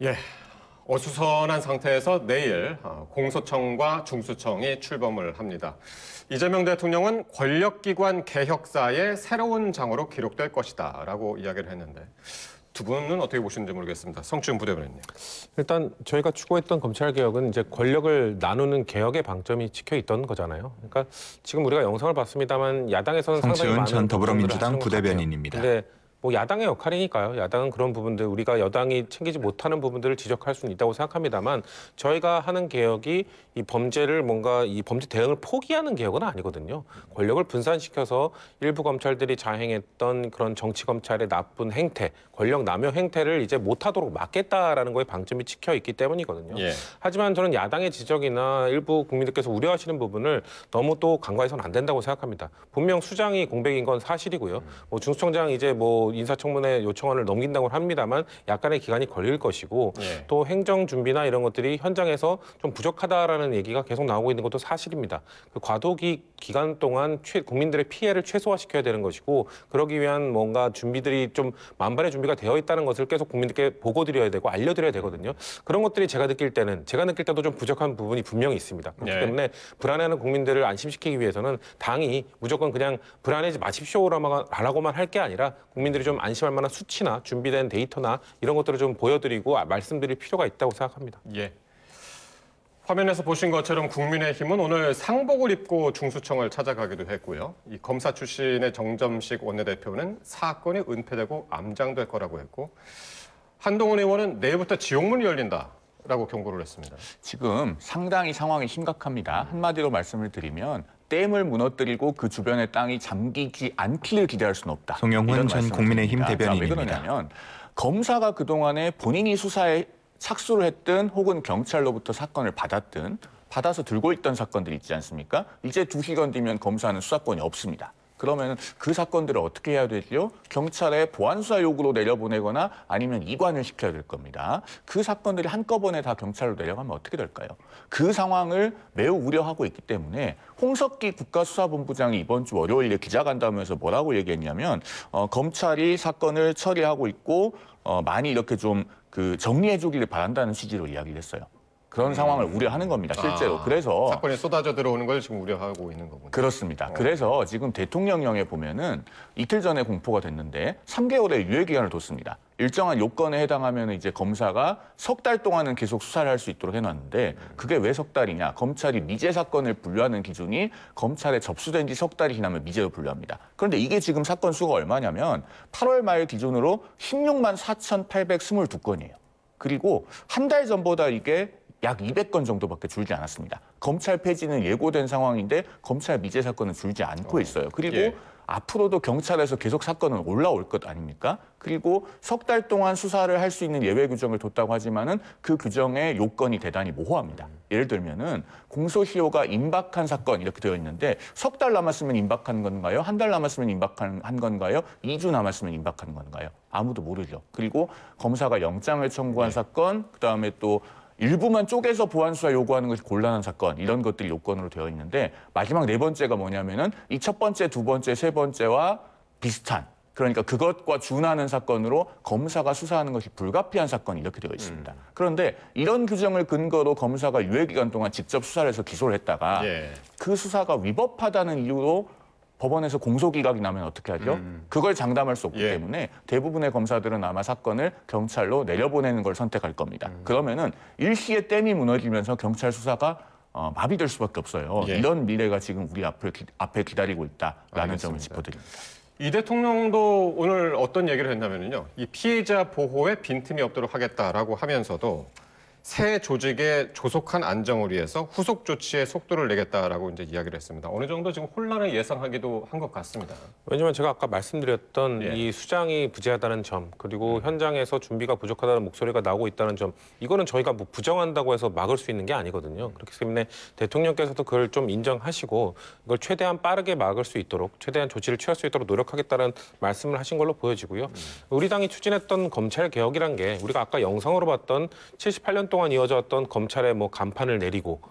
예, 어수선한 상태에서 내일 공소청과 중수청이 출범을 합니다. 이재명 대통령은 권력기관 개혁사의 새로운 장으로 기록될 것이다 라고 이야기를 했는데 두 분은 어떻게 보시는지 모르겠습니다. 성추영 부대변인님. 일단 저희가 추구했던 검찰개혁은 이제 권력을 나누는 개혁의 방점이 찍혀 있던 거잖아요. 그러니까 지금 우리가 영상을 봤습니다만 야당에서는 상당히 성추영 많은 전 더불어민주당 부분들을 하시는 것 부대변인입니다. 같아요. 근데 뭐 야당의 역할이니까요. 야당은 그런 부분들 우리가 여당이 챙기지 못하는 부분들을 지적할 수는 있다고 생각합니다만 저희가 하는 개혁이 이 범죄를 뭔가 이 범죄 대응을 포기하는 개혁은 아니거든요. 권력을 분산시켜서 일부 검찰들이 자행했던 그런 정치 검찰의 나쁜 행태, 권력 남용 행태를 이제 못하도록 막겠다라는 거에 방점이 찍혀 있기 때문이거든요. 예. 하지만 저는 야당의 지적이나 일부 국민들께서 우려하시는 부분을 너무 또 간과해서는 안 된다고 생각합니다. 분명 수장이 공백인 건 사실이고요. 뭐 중수청장 이제 뭐 인사청문회 요청안을 넘긴다고 합니다만 약간의 기간이 걸릴 것이고 예. 또 행정 준비나 이런 것들이 현장에서 좀 부족하다라는 얘기가 계속 나오고 있는 것도 사실입니다. 그 과도기 기간 동안 국민들의 피해를 최소화시켜야 되는 것이고 그러기 위한 뭔가 준비들이 좀 만반의 준비가 되어 있다는 것을 계속 국민들께 보고 드려야 되고 알려드려야 되거든요. 그런 것들이 제가 느낄 때도 좀 부족한 부분이 분명히 있습니다. 그렇기 예. 때문에 불안해하는 국민들을 안심시키기 위해서는 당이 무조건 그냥 불안해지 마십시오라고만 할 게 아니라 국민들이 좀 안심할 만한 수치나 준비된 데이터나 이런 것들을 좀 보여드리고 말씀드릴 필요가 있다고 생각합니다. 예. 화면에서 보신 것처럼 국민의힘은 오늘 상복을 입고 중수청을 찾아가기도 했고요. 이 검사 출신의 정점식 원내대표는 사건이 은폐되고 암장될 거라고 했고 한동훈 의원은 내일부터 지옥문이 열린다라고 경고를 했습니다. 지금 상당히 상황이 심각합니다. 한마디로 말씀을 드리면 댐을 무너뜨리고 그 주변의 땅이 잠기지 않기를 기대할 수는 없다. 송영훈 전 국민의힘 대변인입니다. 왜 그러냐면 검사가 그동안에 본인이 수사에 착수를 했든 혹은 경찰로부터 사건을 받아서 들고 있던 사건들이 있지 않습니까? 이제 2시간 뒤면 검사는 수사권이 없습니다. 그러면 그 사건들을 어떻게 해야 되죠? 경찰에 보안수사 요구로 내려보내거나 아니면 이관을 시켜야 될 겁니다. 그 사건들이 한꺼번에 다 경찰로 내려가면 어떻게 될까요? 그 상황을 매우 우려하고 있기 때문에 홍석기 국가수사본부장이 이번 주 월요일에 기자간담회에서 뭐라고 얘기했냐면 검찰이 사건을 처리하고 있고 많이 이렇게 좀 정리해 주기를 바란다는 취지로 이야기를 했어요. 그런 상황을 우려하는 겁니다, 실제로. 그래서 사건이 쏟아져 들어오는 걸 지금 우려하고 있는 거군요. 그렇습니다. 그래서 지금 대통령령에 보면은 이틀 전에 공포가 됐는데 3개월의 유예기간을 뒀습니다. 일정한 요건에 해당하면 이제 검사가 석 달 동안은 계속 수사를 할 수 있도록 해놨는데 그게 왜 석 달이냐? 검찰이 미제 사건을 분류하는 기준이 검찰에 접수된 지 석 달이 지나면 미제로 분류합니다. 그런데 이게 지금 사건 수가 얼마냐면 8월 말 기준으로 16만 4,822건이에요. 그리고 한 달 전보다 이게 약 200건 정도밖에 줄지 않았습니다. 검찰 폐지는 예고된 상황인데 검찰 미제 사건은 줄지 않고 있어요. 그리고 예. 앞으로도 경찰에서 계속 사건은 올라올 것 아닙니까? 그리고 석 달 동안 수사를 할 수 있는 예외 규정을 뒀다고 하지만은 그 규정의 요건이 대단히 모호합니다. 예를 들면은 공소시효가 임박한 사건 이렇게 되어 있는데 석 달 남았으면 임박한 건가요? 한 달 남았으면 임박한 건가요? 2주 남았으면 임박한 건가요? 아무도 모르죠. 그리고 검사가 영장을 청구한 사건, 그다음에 또 일부만 쪼개서 보안수사 요구하는 것이 곤란한 사건 이런 것들이 요건으로 되어 있는데 마지막 네 번째가 뭐냐면은 이 첫 번째, 두 번째, 세 번째와 비슷한 그러니까 그것과 준하는 사건으로 검사가 수사하는 것이 불가피한 사건이 이렇게 되어 있습니다. 그런데 이런 규정을 근거로 검사가 유예기간 동안 직접 수사를 해서 기소를 했다가 그 수사가 위법하다는 이유로 법원에서 공소기각이 나면 어떻게 하죠? 그걸 장담할 수 없기 때문에 대부분의 검사들은 아마 사건을 경찰로 내려보내는 걸 선택할 겁니다. 그러면은 일시에 댐이 무너지면서 경찰 수사가 마비될 수밖에 없어요. 이런 미래가 지금 우리 앞에 기다리고 있다라는 점을 짚어드립니다. 이 대통령도 오늘 어떤 얘기를 했냐면요. 이 피해자 보호에 빈틈이 없도록 하겠다라고 하면서도 새 조직의 조속한 안정을 위해서 후속 조치에 속도를 내겠다라고 이제 이야기를 했습니다. 어느 정도 지금 혼란을 예상하기도 한 것 같습니다. 왜냐하면 제가 아까 말씀드렸던 이 수장이 부재하다는 점 그리고 현장에서 준비가 부족하다는 목소리가 나오고 있다는 점 이거는 저희가 뭐 부정한다고 해서 막을 수 있는 게 아니거든요. 그렇기 때문에 대통령께서도 그걸 좀 인정하시고 이걸 최대한 빠르게 막을 수 있도록 최대한 조치를 취할 수 있도록 노력하겠다는 말씀을 하신 걸로 보여지고요. 우리 당이 추진했던 검찰 개혁이란 게 우리가 아까 영상으로 봤던 78년 동안 이어졌던 검찰의 뭐 간판을 내리고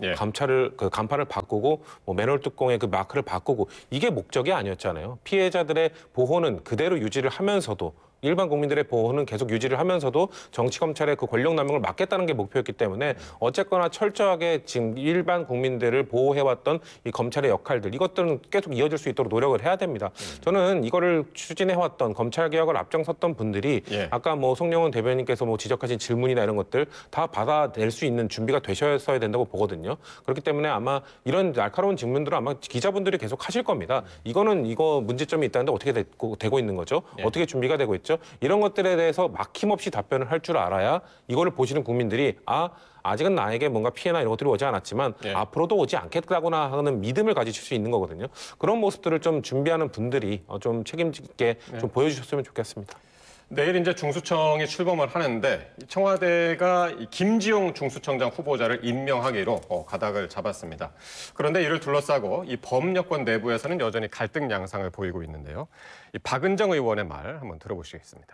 간판을 바꾸고 뭐 맨홀 뚜껑의 그 마크를 바꾸고 이게 목적이 아니었잖아요. 피해자들의 보호는 그대로 유지를 하면서도 일반 국민들의 보호는 계속 유지를 하면서도 정치 검찰의 그 권력 남용을 막겠다는 게 목표였기 때문에 어쨌거나 철저하게 지금 일반 국민들을 보호해왔던 이 검찰의 역할들 이것들은 계속 이어질 수 있도록 노력을 해야 됩니다. 저는 이거를 추진해왔던 검찰 개혁을 앞장섰던 분들이 예. 아까 뭐 송영훈 대변인께서 뭐 지적하신 질문이나 이런 것들 다 받아낼 수 있는 준비가 되셨어야 된다고 보거든요. 그렇기 때문에 아마 이런 날카로운 질문들은 아마 기자분들이 계속 하실 겁니다. 이거 문제점이 있다는데 어떻게 되고 있는 거죠? 예. 어떻게 준비가 되고 있죠? 이런 것들에 대해서 막힘없이 답변을 할 줄 알아야 이거를 보시는 국민들이 아직은 나에게 뭔가 피해나 이런 것들이 오지 않았지만 예. 앞으로도 오지 않겠다거나 하는 믿음을 가지실 수 있는 거거든요. 그런 모습들을 좀 준비하는 분들이 좀 책임져 있게 좀 보여주셨으면 좋겠습니다. 내일 이제 중수청이 출범을 하는데 청와대가 이 김지용 중수청장 후보자를 임명하기로 가닥을 잡았습니다. 그런데 이를 둘러싸고 이 범여권 내부에서는 여전히 갈등 양상을 보이고 있는데요. 이 박은정 의원의 말 한번 들어보시겠습니다.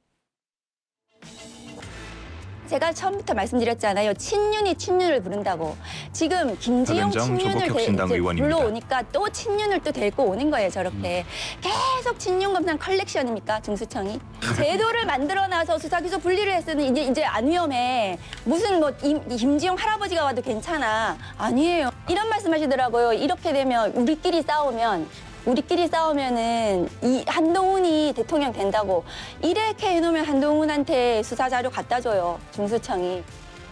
제가 처음부터 말씀드렸잖아요. 친윤이 친윤을 부른다고. 지금 김지용 박은정 친윤을 조국혁신당 이제 의원입니다. 불러오니까 또 친윤을 또 데리고 오는 거예요. 저렇게. 계속 친윤 검사 컬렉션입니까? 중수청이. 제도를 만들어놔서 수사기소 분리를 했으니 이제 안 위험해. 무슨 뭐 김지용 할아버지가 와도 괜찮아. 아니에요. 이런 말씀하시더라고요. 이렇게 되면 우리끼리 싸우면은 이 한동훈이 대통령 된다고. 이렇게 해놓으면 한동훈한테 수사 자료 갖다 줘요. 중수청이.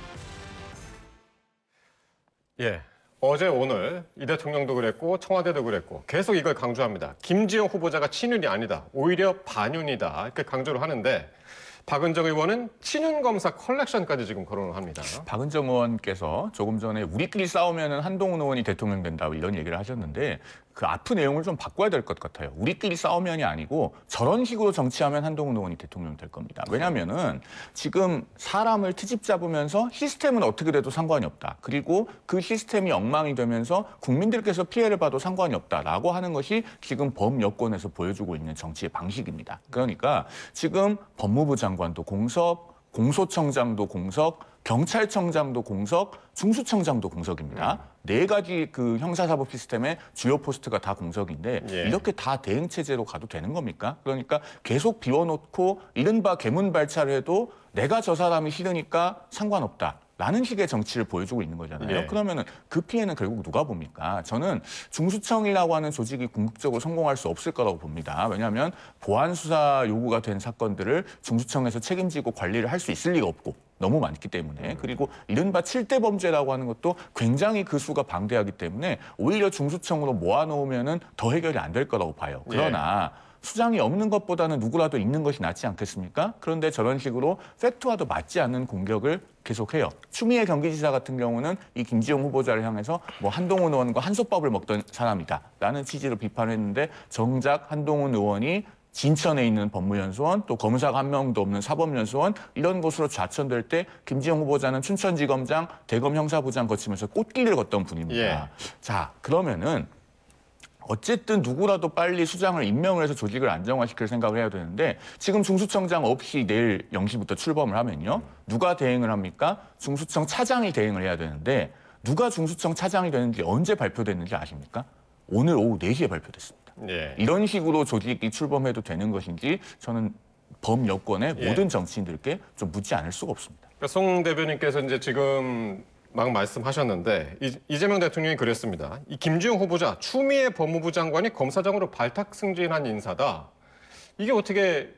예. 어제 오늘 이 대통령도 그랬고 청와대도 그랬고 계속 이걸 강조합니다. 김지용 후보자가 친윤이 아니다. 오히려 반윤이다. 이렇게 강조를 하는데 박은정 의원은 친윤 검사 컬렉션까지 지금 거론을 합니다. 박은정 의원께서 조금 전에 우리끼리 싸우면 한동훈 의원이 대통령 된다 이런 얘기를 하셨는데 그 앞의 내용을 좀 바꿔야 될 것 같아요. 우리끼리 싸우면이 아니고 저런 식으로 정치하면 한동훈 의원이 대통령 될 겁니다. 왜냐하면은 지금 사람을 트집 잡으면서 시스템은 어떻게 돼도 상관이 없다. 그리고 그 시스템이 엉망이 되면서 국민들께서 피해를 봐도 상관이 없다라고 하는 것이 지금 범여권에서 보여주고 있는 정치의 방식입니다. 그러니까 지금 법무부 장관도 공석, 공소청장도 공석, 경찰청장도 공석, 중수청장도 공석입니다. 네 가지 그 형사사법 시스템의 주요 포스트가 다 공석인데 예. 이렇게 다 대응 체제로 가도 되는 겁니까? 그러니까 계속 비워놓고 이른바 개문발차를 해도 내가 저 사람이 싫으니까 상관없다. 라는 식의 정치를 보여주고 있는 거잖아요. 예. 그러면은 그 피해는 결국 누가 봅니까? 저는 중수청이라고 하는 조직이 궁극적으로 성공할 수 없을 거라고 봅니다. 왜냐하면 보안 수사 요구가 된 사건들을 중수청에서 책임지고 관리를 할 수 있을 리가 없고 너무 많기 때문에 그리고 이른바 7대 범죄라고 하는 것도 굉장히 그 수가 방대하기 때문에 오히려 중수청으로 모아놓으면은 더 해결이 안 될 거라고 봐요. 그러나 수장이 없는 것보다는 누구라도 있는 것이 낫지 않겠습니까? 그런데 저런 식으로 팩트와도 맞지 않는 공격을 계속해요. 추미애 경기지사 같은 경우는 이 김지용 후보자를 향해서 뭐 한동훈 의원과 한솥밥을 먹던 사람이다라는 취지로 비판을 했는데 정작 한동훈 의원이 진천에 있는 법무연수원 또 검사가 한 명도 없는 사법연수원 이런 곳으로 좌천될 때 김지용 후보자는 춘천지검장 대검 형사부장 거치면서 꽃길을 걷던 분입니다. 예. 자 그러면은 어쨌든 누구라도 빨리 수장을 임명을 해서 조직을 안정화시킬 생각을 해야 되는데 지금 중수청장 없이 내일 0시부터 출범을 하면요. 누가 대행을 합니까? 중수청 차장이 대행을 해야 되는데 누가 중수청 차장이 되는지 언제 발표됐는지 아십니까? 오늘 오후 4시에 발표됐습니다. 예. 이런 식으로 조직이 출범해도 되는 것인지 저는 범여권의 모든 정치인들께 좀 묻지 않을 수가 없습니다. 그러니까 송 대변인께서 이제 지금 막 말씀하셨는데 이재명 대통령이 그랬습니다. 이 김지용 후보자 추미애 법무부 장관이 검사장으로 발탁 승진한 인사다. 이게 어떻게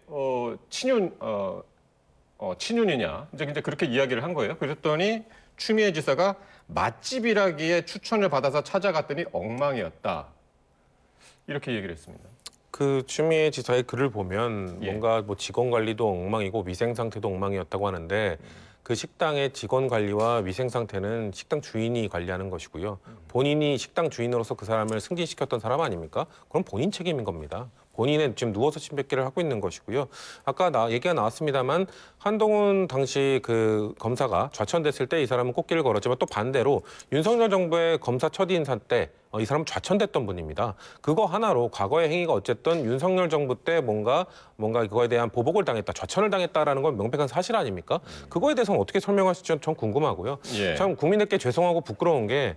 친윤이냐? 이제 그렇게 이야기를 한 거예요. 그랬더니 추미애 지사가 맛집이라기에 추천을 받아서 찾아갔더니 엉망이었다. 이렇게 얘기를 했습니다. 그 추미애 지사의 글을 보면 예. 뭔가 뭐 직원 관리도 엉망이고 위생 상태도 엉망이었다고 하는데 그 식당의 직원 관리와 위생 상태는 식당 주인이 관리하는 것이고요. 본인이 식당 주인으로서 그 사람을 승진시켰던 사람 아닙니까? 그럼 본인 책임인 겁니다. 본인은 지금 누워서 침뱉기를 하고 있는 것이고요. 아까 얘기가 나왔습니다만 한동훈 당시 그 검사가 좌천됐을 때 이 사람은 꽃길을 걸었지만 또 반대로 윤석열 정부의 검사 첫 인사 때 이 사람은 좌천됐던 분입니다. 그거 하나로 과거의 행위가 어쨌든 윤석열 정부 때 뭔가 그거에 대한 보복을 당했다, 좌천을 당했다라는 건 명백한 사실 아닙니까? 그거에 대해서는 어떻게 설명하실지 전 궁금하고요. 예. 참 국민들께 죄송하고 부끄러운 게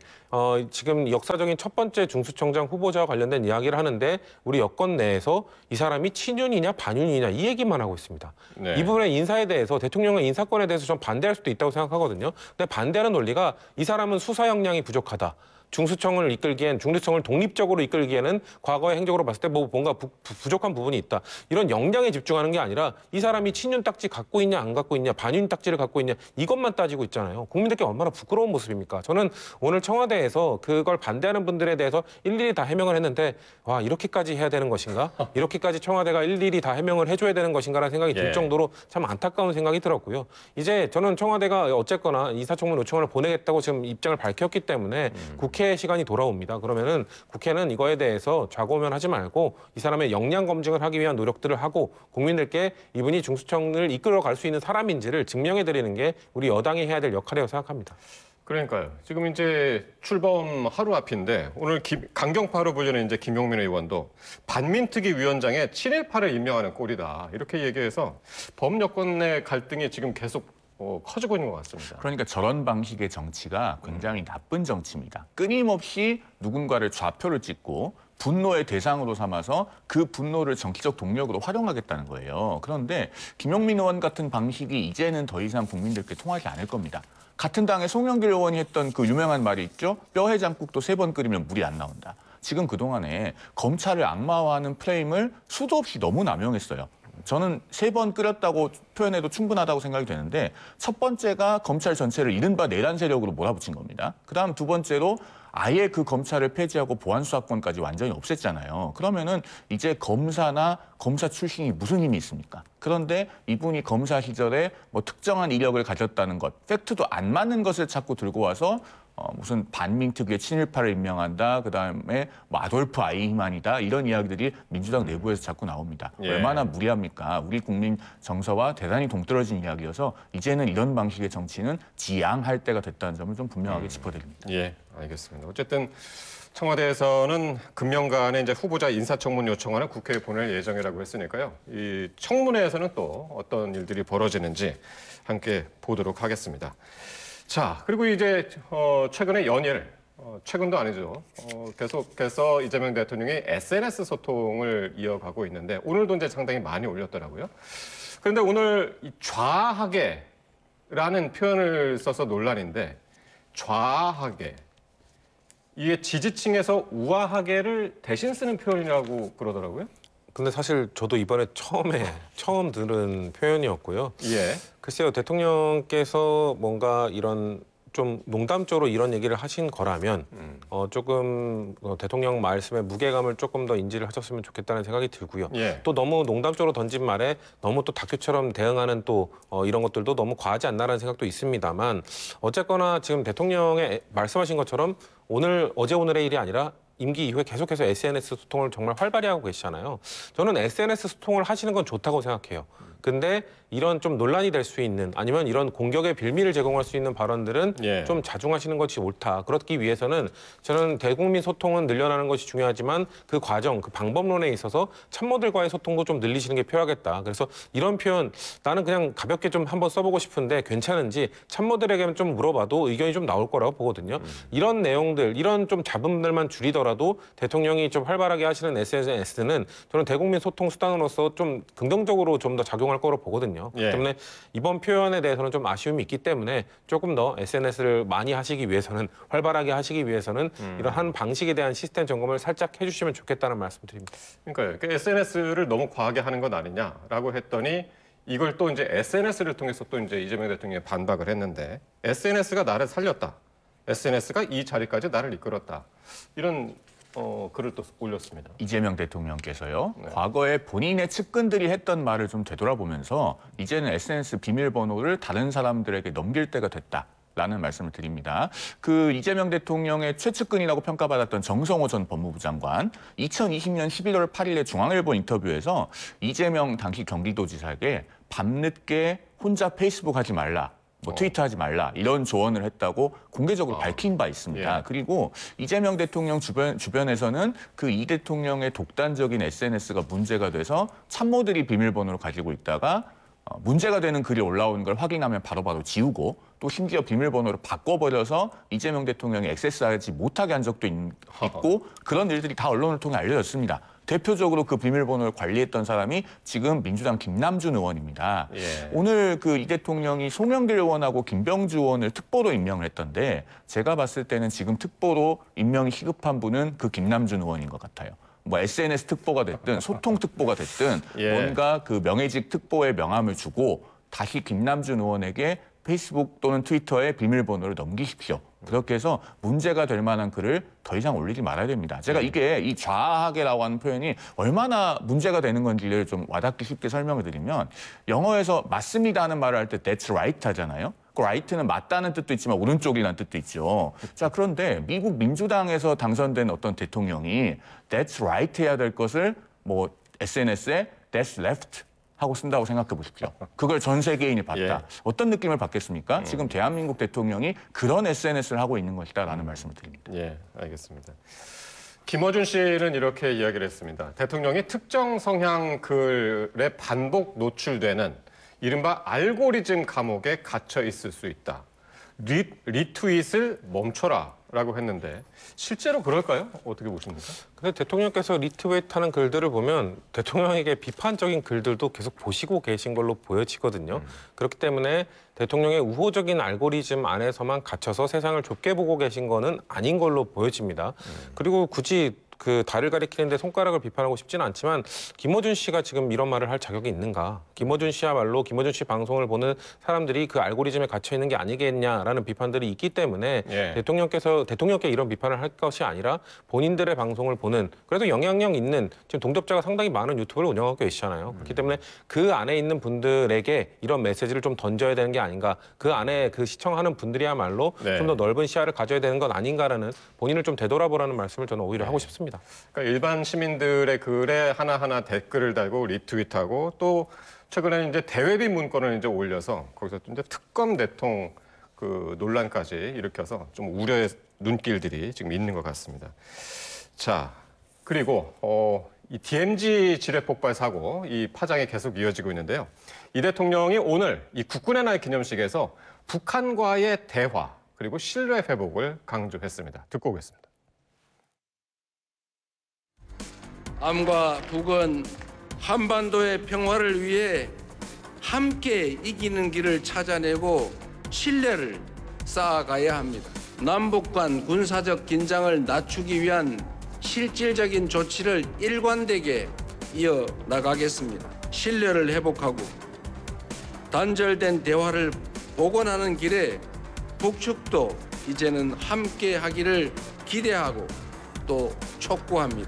지금 역사적인 첫 번째 중수청장 후보자와 관련된 이야기를 하는데 우리 여권 내에서 이 사람이 친윤이냐 반윤이냐 이 얘기만 하고 있습니다. 네. 이 부분의 인사에 대해서 대통령의 인사권에 대해서 좀 반대할 수도 있다고 생각하거든요. 근데 반대하는 논리가 이 사람은 수사 역량이 부족하다. 중수청을 이끌기엔 중수청을 독립적으로 이끌기에는 과거의 행적으로 봤을 때 뭔가 부족한 부분이 있다. 이런 역량에 집중하는 게 아니라 이 사람이 친윤 딱지 갖고 있냐 안 갖고 있냐 반윤 딱지를 갖고 있냐 이것만 따지고 있잖아요. 국민들께 얼마나 부끄러운 모습입니까? 저는 오늘 청와대에서 그걸 반대하는 분들에 대해서 일일이 다 해명을 했는데 와 이렇게까지 해야 되는 것인가? 이렇게까지 청와대가 일일이 다 해명을 해줘야 되는 것인가라는 생각이 들 예. 정도로 참 안타까운 생각이 들었고요. 이제 저는 청와대가 어쨌거나 인사청문 요청을 보내겠다고 지금 입장을 밝혔기 때문에 국회 시간이 돌아옵니다. 그러면은 국회는 이거에 대해서 좌고면하지 말고 이 사람의 역량 검증을 하기 위한 노력들을 하고 국민들께 이분이 중수청을 이끌어갈 수 있는 사람인지를 증명해드리는 게 우리 여당이 해야 될 역할이라고 생각합니다. 그러니까요. 지금 이제 출범 하루 앞인데 오늘 강경파로 불리는 이제 김용민 의원도 반민특위 위원장에 친일파를 임명하는 꼴이다. 이렇게 얘기해서 범여권 내 갈등이 지금 계속 커지고 있는 것 같습니다. 그러니까 저런 방식의 정치가 굉장히 나쁜 정치입니다. 끊임없이 누군가를 좌표를 찍고 분노의 대상으로 삼아서 그 분노를 정치적 동력으로 활용하겠다는 거예요. 그런데 김용민 의원 같은 방식이 이제는 더 이상 국민들께 통하지 않을 겁니다. 같은 당의 송영길 의원이 했던 그 유명한 말이 있죠. 뼈 해장국도 3번 끓이면 물이 안 나온다. 지금 그동안에 검찰을 악마화하는 프레임을 수도 없이 너무 남용했어요. 저는 3번 끓였다고 표현해도 충분하다고 생각이 되는데 첫 번째가 검찰 전체를 이른바 내란 세력으로 몰아붙인 겁니다. 그다음 두 번째로 아예 그 검찰을 폐지하고 보안수사권까지 완전히 없앴잖아요. 그러면은 이제 검사나 검사 출신이 무슨 힘이 있습니까? 그런데 이분이 검사 시절에 뭐 특정한 이력을 가졌다는 것, 팩트도 안 맞는 것을 자꾸 들고 와서 무슨 반민특위의 친일파를 임명한다. 그다음에 뭐 아돌프 아이히만이다. 이런 이야기들이 민주당 내부에서 자꾸 나옵니다. 예. 얼마나 무리합니까? 우리 국민 정서와 대단히 동떨어진 이야기여서 이제는 이런 방식의 정치는 지양할 때가 됐다는 점을 좀 분명하게 짚어드립니다. 예, 알겠습니다. 어쨌든 청와대에서는 금년간에 이제 후보자 인사청문 요청안을 국회에 보낼 예정이라고 했으니까요. 이 청문회에서는 또 어떤 일들이 벌어지는지 함께 보도록 하겠습니다. 자, 그리고 이제 최근에 연일, 최근도 아니죠. 계속해서 이재명 대통령이 SNS 소통을 이어가고 있는데 오늘도 이제 상당히 많이 올렸더라고요. 그런데 오늘 이 좌하게라는 표현을 써서 논란인데 좌하게 이게 지지층에서 우아하게를 대신 쓰는 표현이라고 그러더라고요. 근데 사실 저도 이번에 처음 들은 표현이었고요. 예. 글쎄요, 대통령께서 뭔가 이런 좀 농담적으로 이런 얘기를 하신 거라면 조금 대통령 말씀에 무게감을 조금 더 인지를 하셨으면 좋겠다는 생각이 들고요. 예. 또 너무 농담적으로 던진 말에 너무 또 다큐처럼 대응하는 또 이런 것들도 너무 과하지 않나라는 생각도 있습니다만 어쨌거나 지금 대통령의 말씀하신 것처럼 어제 오늘의 일이 아니라 임기 이후에 계속해서 SNS 소통을 정말 활발히 하고 계시잖아요. 저는 SNS 소통을 하시는 건 좋다고 생각해요. 근데 이런 좀 논란이 될 수 있는 아니면 이런 공격의 빌미를 제공할 수 있는 발언들은 예. 좀 자중하시는 것이 옳다. 그렇기 위해서는 저는 대국민 소통은 늘려나는 것이 중요하지만 그 과정, 그 방법론에 있어서 참모들과의 소통도 좀 늘리시는 게 필요하겠다. 그래서 이런 표현 나는 그냥 가볍게 좀 한번 써보고 싶은데 괜찮은지 참모들에게 좀 물어봐도 의견이 좀 나올 거라고 보거든요. 이런 내용들, 이런 좀 잡음들만 줄이더라도 대통령이 좀 활발하게 하시는 SNS는 저는 대국민 소통 수단으로서 좀 긍정적으로 좀 더 작용할 거로 보거든요. 예. 그렇기 때문에 이번 표현에 대해서는 좀 아쉬움이 있기 때문에 조금 더 SNS를 많이 하시기 위해서는 활발하게 하시기 위해서는 이런 한 방식에 대한 시스템 점검을 살짝 해주시면 좋겠다는 말씀드립니다. 그러니까요. SNS를 너무 과하게 하는 것 아니냐라고 했더니 이걸 또 이제 SNS를 통해서 또 이제 이재명 대통령이 반박을 했는데 SNS가 나를 살렸다. SNS가 이 자리까지 나를 이끌었다. 이런 글을 또 올렸습니다. 이재명 대통령께서요. 과거에 본인의 측근들이 했던 말을 좀 되돌아보면서 이제는 SNS 비밀번호를 다른 사람들에게 넘길 때가 됐다라는 말씀을 드립니다. 그 이재명 대통령의 최측근이라고 평가받았던 정성호 전 법무부 장관 2020년 11월 8일에 중앙일보 인터뷰에서 이재명 당시 경기도지사에게 밤늦게 혼자 페이스북 하지 말라. 뭐 트위터하지 말라 이런 조언을 했다고 공개적으로 밝힌 바 있습니다. 예. 그리고 이재명 대통령 주변에서는 그 이 대통령의 독단적인 SNS가 문제가 돼서 참모들이 비밀번호를 가지고 있다가 문제가 되는 글이 올라오는 걸 확인하면 바로바로 지우고 또 심지어 비밀번호를 바꿔버려서 이재명 대통령이 액세스하지 못하게 한 적도 있고 그런 일들이 다 언론을 통해 알려졌습니다. 대표적으로 그 비밀번호를 관리했던 사람이 지금 민주당 김남준 의원입니다. 예. 오늘 그 이 대통령이 송영길 의원하고 김병주 의원을 특보로 임명을 했던데 제가 봤을 때는 지금 특보로 임명이 시급한 분은 그 김남준 의원인 것 같아요. 뭐 SNS 특보가 됐든 소통 특보가 됐든 예. 뭔가 그 명예직 특보의 명함을 주고 다시 김남준 의원에게 페이스북 또는 트위터에 비밀번호를 넘기십시오. 그렇게 해서 문제가 될 만한 글을 더 이상 올리지 말아야 됩니다. 제가 이게 이 좌하게라고 하는 표현이 얼마나 문제가 되는 건지를 좀 와닿기 쉽게 설명을 드리면 영어에서 맞습니다 하는 말을 할 때 that's right 하잖아요. 그 right는 맞다는 뜻도 있지만 오른쪽이라는 뜻도 있죠. 자, 그런데 미국 민주당에서 당선된 어떤 대통령이 that's right 해야 될 것을 뭐 SNS에 that's left 하고 쓴다고 생각해 보십시오. 그걸 전 세계인이 봤다. 예. 어떤 느낌을 받겠습니까? 지금 대한민국 대통령이 그런 SNS를 하고 있는 것이다라는 말씀을 드립니다. 예, 알겠습니다. 김어준 씨는 이렇게 이야기를 했습니다. 대통령이 특정 성향 글에 반복 노출되는 이른바 알고리즘 감옥에 갇혀 있을 수 있다. 리트윗을 멈춰라라고 했는데 실제로 그럴까요? 어떻게 보십니까? 근데 대통령께서 리트윗하는 글들을 보면 대통령에게 비판적인 글들도 계속 보시고 계신 걸로 보여지거든요. 그렇기 때문에 대통령의 우호적인 알고리즘 안에서만 갇혀서 세상을 좁게 보고 계신 거는 아닌 걸로 보여집니다. 그리고 굳이 그 달을 가리키는데 손가락을 비판하고 싶지는 않지만 김어준 씨가 지금 이런 말을 할 자격이 있는가? 김어준 씨야말로 김어준 씨 방송을 보는 사람들이 그 알고리즘에 갇혀 있는 게 아니겠냐라는 비판들이 있기 때문에 예. 대통령께 이런 비판을 할 것이 아니라 본인들의 방송을 보는 그래도 영향력 있는 지금 동접자가 상당히 많은 유튜브를 운영하고 계시잖아요. 그렇기 때문에 그 안에 있는 분들에게 이런 메시지를 좀 던져야 되는 게 아닌가? 그 안에 그 시청하는 분들이야말로 네. 좀 더 넓은 시야를 가져야 되는 건 아닌가라는 본인을 좀 되돌아보라는 말씀을 저는 오히려 하고 싶습니다. 그러니까 일반 시민들의 글에 하나하나 댓글을 달고 리트윗하고 또 최근에 이제 대외비 문건을 이제 올려서 거기서 이제 특검 내통 그 논란까지 일으켜서 좀 우려의 눈길들이 지금 있는 것 같습니다. 자, 그리고 이 DMZ 지뢰 폭발 사고 이 파장이 계속 이어지고 있는데요. 이 대통령이 오늘 이 국군의 날 기념식에서 북한과의 대화 그리고 신뢰 회복을 강조했습니다. 듣고 오겠습니다. 남과 북은 한반도의 평화를 위해 함께 이기는 길을 찾아내고 신뢰를 쌓아가야 합니다. 남북 간 군사적 긴장을 낮추기 위한 실질적인 조치를 일관되게 이어나가겠습니다. 신뢰를 회복하고 단절된 대화를 복원하는 길에 북측도 이제는 함께 하기를 기대하고 또 촉구합니다.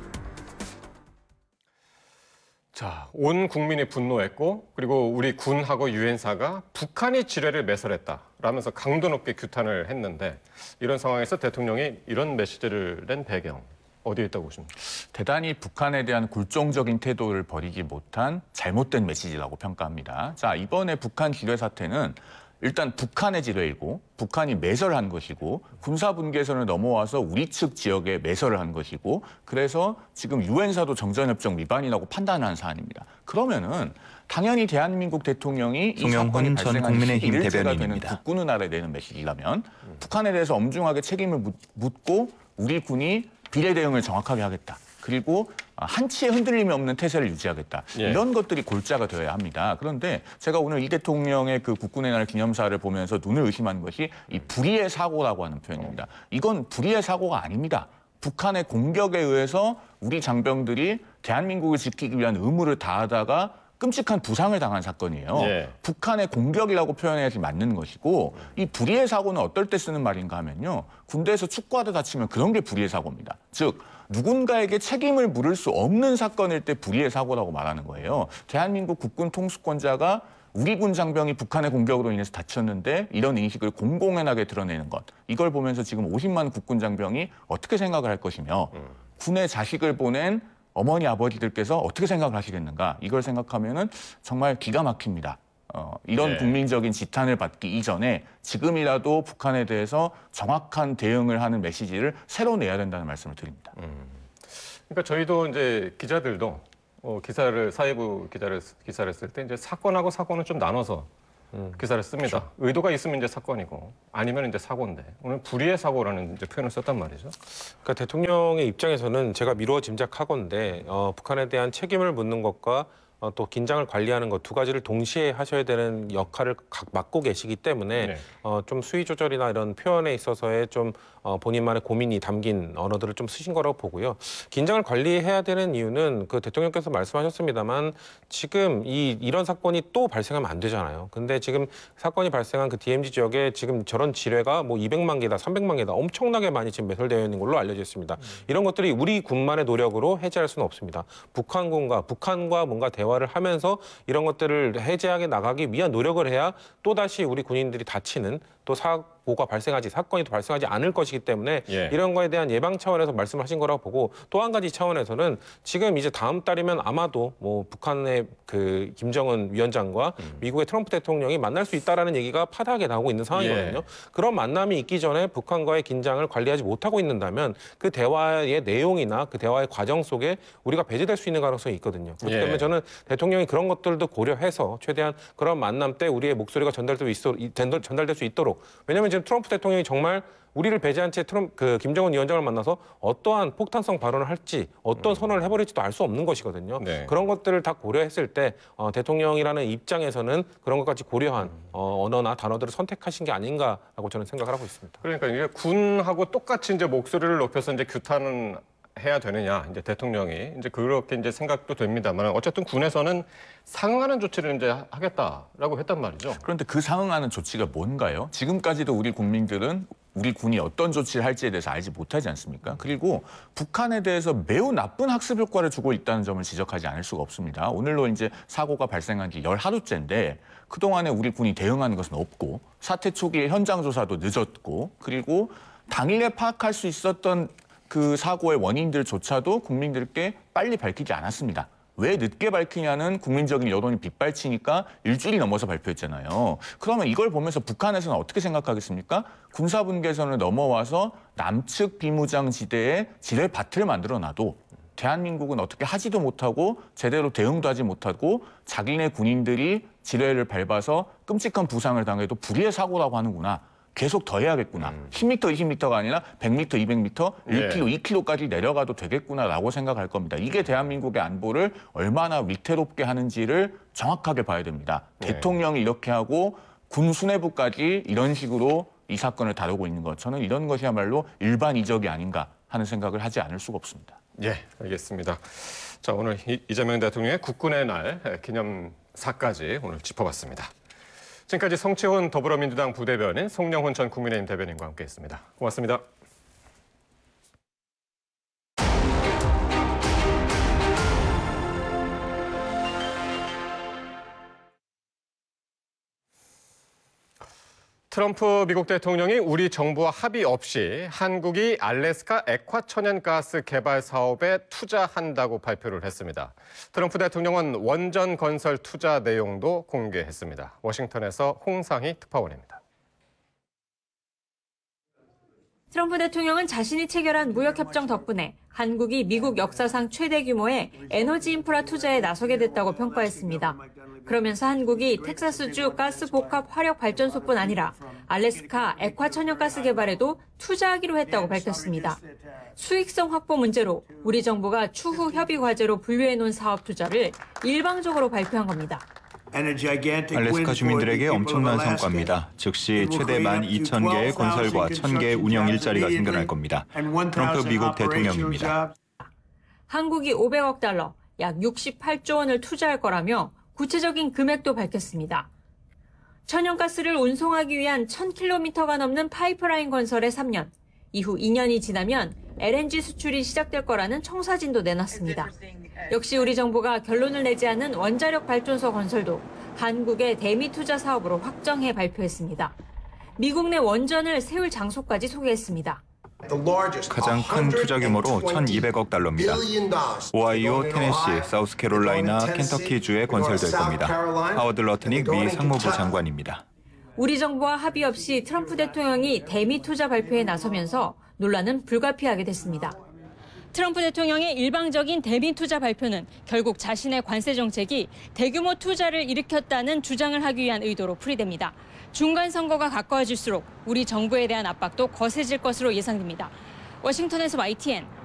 자, 온 국민이 분노했고 그리고 우리 군하고 유엔사가 북한이 지뢰를 매설했다라면서 강도 높게 규탄을 했는데 이런 상황에서 대통령이 이런 메시지를 낸 배경 어디에 있다고 보십니까? 대단히 북한에 대한 굴종적인 태도를 버리지 못한 잘못된 메시지라고 평가합니다. 자, 이번에 북한 지뢰 사태는 일단 북한의 지뢰이고 북한이 매설한 것이고 군사분계선을 넘어와서 우리 측 지역에 매설을 한 것이고 그래서 지금 유엔사도 정전협정 위반이라고 판단한 사안입니다. 그러면은 당연히 대한민국 대통령이 이 사건이 송영훈 전 발생한 국민의힘 11일째가 되는 대변인입니다. 국군의 날에 내는 메시지라면 북한에 대해서 엄중하게 책임을 묻고 우리 군이 비례 대응을 정확하게 하겠다. 그리고 한치의 흔들림이 없는 태세를 유지하겠다. 예. 이런 것들이 골자가 되어야 합니다. 그런데 제가 오늘 이 대통령의 그 국군의 날 기념사를 보면서 눈을 의심한 것이 이 불의의 사고라고 하는 표현입니다. 이건 불의의 사고가 아닙니다. 북한의 공격에 의해서 우리 장병들이 대한민국을 지키기 위한 의무를 다하다가 끔찍한 부상을 당한 사건이에요. 예. 북한의 공격이라고 표현해야지 맞는 것이고 이 불의의 사고는 어떨 때 쓰는 말인가 하면요. 군대에서 축구하다 다치면 그런 게 불의의 사고입니다. 즉 누군가에게 책임을 물을 수 없는 사건일 때 불의의 사고라고 말하는 거예요. 대한민국 국군 통수권자가 우리 군 장병이 북한의 공격으로 인해서 다쳤는데 이런 인식을 공공연하게 드러내는 것. 이걸 보면서 지금 50만 국군 장병이 어떻게 생각을 할 것이며 군에 자식을 보낸 어머니 아버지들께서 어떻게 생각을 하시겠는가. 이걸 생각하면은 정말 기가 막힙니다. 이런 네. 국민적인 지탄을 받기 이전에 지금이라도 북한에 대해서 정확한 대응을 하는 메시지를 새로 내야 된다는 말씀을 드립니다. 그러니까 저희도 이제 기자들도 기사를 사회부 기사를 쓸 때 이제 사건하고 사고는 좀 나눠서 기사를 씁니다. 그렇죠. 의도가 있으면 이제 사건이고 아니면 이제 사고인데 오늘 불의의 사고라는 이제 표현을 썼단 말이죠. 그러니까 대통령의 입장에서는 제가 미루어 짐작하건데 북한에 대한 책임을 묻는 것과 또 긴장을 관리하는 것 두 가지를 동시에 하셔야 되는 역할을 맡고 계시기 때문에 네. 좀 수위 조절이나 이런 표현에 있어서의 좀 본인만의 고민이 담긴 언어들을 좀 쓰신 거라고 보고요. 긴장을 관리해야 되는 이유는 그 대통령께서 말씀하셨습니다만 지금 이런 사건이 또 발생하면 안 되잖아요. 근데 지금 사건이 발생한 그 DMZ 지역에 지금 저런 지뢰가 뭐 200만 개다, 300만 개다 엄청나게 많이 지금 매설되어 있는 걸로 알려져 있습니다. 이런 것들이 우리 군만의 노력으로 해제할 수는 없습니다. 북한과 뭔가 대화를 하면서 이런 것들을 해제하게 나가기 위한 노력을 해야 또다시 우리 군인들이 다치는 또 사건이 또 발생하지 않을 것이기 때문에 예. 이런 거에 대한 예방 차원에서 말씀하신 거라고 보고 또 한 가지 차원에서는 지금 이제 다음 달이면 아마도 뭐 북한의 그 김정은 위원장과 미국의 트럼프 대통령이 만날 수 있다라는 얘기가 파다하게 나오고 있는 상황이거든요. 예. 그런 만남이 있기 전에 북한과의 긴장을 관리하지 못하고 있는다면 그 대화의 내용이나 그 대화의 과정 속에 우리가 배제될 수 있는 가능성이 있거든요. 그렇기 예. 때문에 저는 대통령이 그런 것들도 고려해서 최대한 그런 만남 때 우리의 목소리가 전달될 수 있도록 왜냐하면 지금 트럼프 대통령이 정말 우리를 배제한 채 김정은 위원장을 만나서 어떠한 폭탄성 발언을 할지 어떤 선언을 해버릴지도 알 수 없는 것이거든요. 네. 그런 것들을 다 고려했을 때 대통령이라는 입장에서는 그런 것까지 고려한 언어나 단어들을 선택하신 게 아닌가라고 저는 생각을 하고 있습니다. 그러니까 이게 군하고 똑같이 이제 목소리를 높여서 이제 규탄은 해야 되느냐 이제 대통령이 이제 그렇게 이제 생각도 됩니다만 어쨌든 군에서는 상응하는 조치를 이제 하겠다라고 했단 말이죠. 그런데 그 상응하는 조치가 뭔가요? 지금까지도 우리 국민들은 우리 군이 어떤 조치를 할지에 대해서 알지 못하지 않습니까? 그리고 북한에 대해서 매우 나쁜 학습 효과를 주고 있다는 점을 지적하지 않을 수가 없습니다. 오늘로 이제 사고가 발생한 지 10하루째인데 그동안에 우리 군이 대응하는 것은 없고 사태 초기에 현장 조사도 늦었고 그리고 당일에 파악할 수 있었던 그 사고의 원인들조차도 국민들께 빨리 밝히지 않았습니다. 왜 늦게 밝히냐는 국민적인 여론이 빗발치니까 일주일이 넘어서 발표했잖아요. 그러면 이걸 보면서 북한에서는 어떻게 생각하겠습니까? 군사분계선을 넘어와서 남측 비무장지대에 지뢰밭을 만들어놔도 대한민국은 어떻게 하지도 못하고 제대로 대응도 하지 못하고 자기네 군인들이 지뢰를 밟아서 끔찍한 부상을 당해도 불의의 사고라고 하는구나. 계속 더 해야겠구나. 10m, 20m가 아니라 100m, 200m, 1km, 2km까지 내려가도 되겠구나라고 생각할 겁니다. 이게 대한민국의 안보를 얼마나 위태롭게 하는지를 정확하게 봐야 됩니다. 네. 대통령이 이렇게 하고 군 수뇌부까지 이런 식으로 이 사건을 다루고 있는 것. 저는 이런 것이야말로 일반 이적이 아닌가 하는 생각을 하지 않을 수가 없습니다. 예, 알겠습니다. 자, 오늘 이재명 대통령의 국군의 날 기념사까지 오늘 짚어봤습니다. 지금까지 성채훈 더불어민주당 부대변인, 송영훈 전 국민의힘 대변인과 함께했습니다. 고맙습니다. 트럼프 미국 대통령이 우리 정부와 합의 없이 한국이 알래스카 액화 천연가스 개발 사업에 투자한다고 발표를 했습니다. 트럼프 대통령은 원전 건설 투자 내용도 공개했습니다. 워싱턴에서 홍상희 특파원입니다. 트럼프 대통령은 자신이 체결한 무역협정 덕분에 한국이 미국 역사상 최대 규모의 에너지 인프라 투자에 나서게 됐다고 평가했습니다. 그러면서 한국이 텍사스주 가스 복합 화력 발전소뿐 아니라 알래스카 액화 천연가스 개발에도 투자하기로 했다고 밝혔습니다. 수익성 확보 문제로 우리 정부가 추후 협의 과제로 분류해놓은 사업 투자를 일방적으로 발표한 겁니다. 알래스카 주민들에게 엄청난 성과입니다. 즉시 최대 12,000개의 건설과 1,000개의 운영 일자리가 생겨날 겁니다. 트럼프 미국 대통령입니다. 한국이 500억 달러, 약 68조 원을 투자할 거라며 구체적인 금액도 밝혔습니다. 천연가스를 운송하기 위한 1,000km가 넘는 파이프라인 건설에 3년, 이후 2년이 지나면 LNG 수출이 시작될 거라는 청사진도 내놨습니다. 역시 우리 정부가 결론을 내지 않은 원자력 발전소 건설도 한국의 대미 투자 사업으로 확정해 발표했습니다. 미국 내 원전을 세울 장소까지 소개했습니다. 가장 큰 투자 규모로 1,200억 달러입니다. 오하이오, 테네시, 사우스캐롤라이나, 켄터키주에 건설될 겁니다. 하워드 러트닉 미 상무부 장관입니다. 우리 정부와 합의 없이 트럼프 대통령이 대미 투자 발표에 나서면서 논란은 불가피하게 됐습니다. 트럼프 대통령의 일방적인 대미 투자 발표는 결국 자신의 관세 정책이 대규모 투자를 일으켰다는 주장을 하기 위한 의도로 풀이됩니다. 중간 선거가 가까워질수록 우리 정부에 대한 압박도 거세질 것으로 예상됩니다. 워싱턴에서 YTN